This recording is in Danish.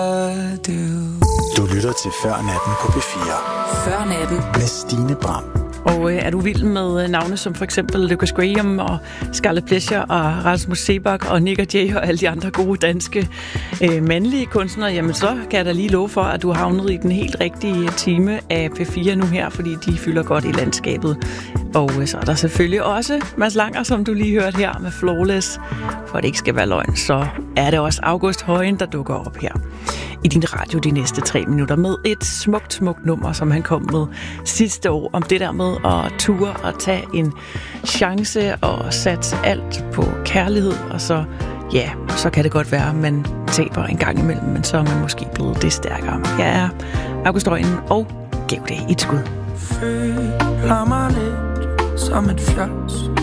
Du lytter til Før Natten på P4. Før Natten med Stine Bram. Og er du vild med navne som for eksempel Lucas Graham og Scarlet Pleasure og Rasmus Seebach og Nick og Jay og alle de andre gode danske mandlige kunstnere, jamen så kan jeg da lige love for, at du har havnet i den helt rigtige time af P4 nu her, fordi de fylder godt i landskabet. Og så er der selvfølgelig også Mads Langer, som du lige hørte her med Flawless. For at det ikke skal være løgn, så er det også August Højen, der dukker op her i din radio de næste 3 minutter med et smukt nummer, som han kom med sidste år, om det der med at ture og tage en chance og satse alt på kærlighed, og så, ja, så kan det godt være, at man taber en gang imellem, men så er man måske blevet det stærkere. Jeg er August Højen, og gav det et skud. Føler mig lidt som et fjols,